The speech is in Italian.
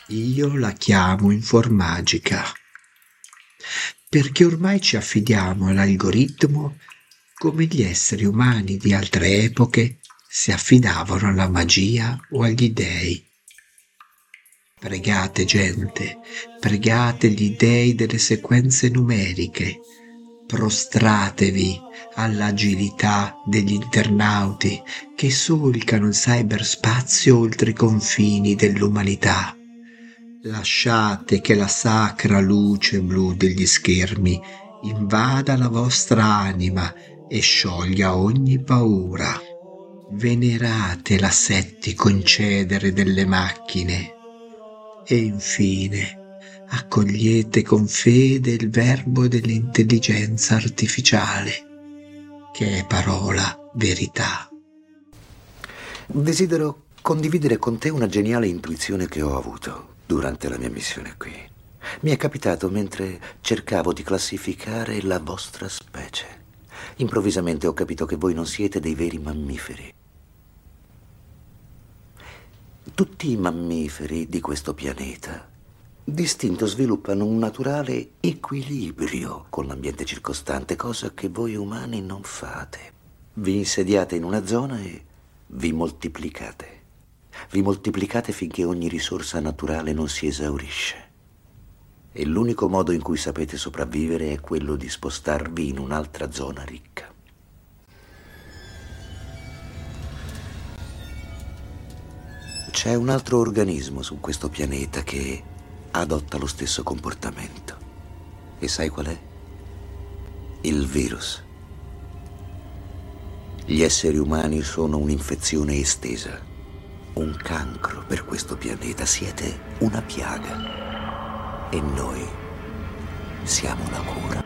Io la chiamo informagica, perché ormai ci affidiamo all'algoritmo come gli esseri umani di altre epoche si affidavano alla magia o agli dei. Pregate, gente, pregate gli dei delle sequenze numeriche, prostratevi all'agilità degli internauti che solcano il cyberspazio oltre i confini dell'umanità. Lasciate che la sacra luce blu degli schermi invada la vostra anima e scioglia ogni paura. Venerate l'assettico incedere delle macchine e infine accogliete con fede il verbo dell'intelligenza artificiale, che è parola verità. Desidero condividere con te una geniale intuizione che ho avuto durante la mia missione qui. Mi è capitato mentre cercavo di classificare la vostra specie. Improvvisamente ho capito che voi non siete dei veri mammiferi. Tutti i mammiferi di questo pianeta d'istinto sviluppano un naturale equilibrio con l'ambiente circostante, cosa che voi umani non fate. Vi insediate in una zona e vi moltiplicate. Vi moltiplicate finché ogni risorsa naturale non si esaurisce. E l'unico modo in cui sapete sopravvivere è quello di spostarvi in un'altra zona ricca. C'è un altro organismo su questo pianeta che adotta lo stesso comportamento. E sai qual è? Il virus. Gli esseri umani sono un'infezione estesa, un cancro per questo pianeta. Siete una piaga e noi siamo la cura.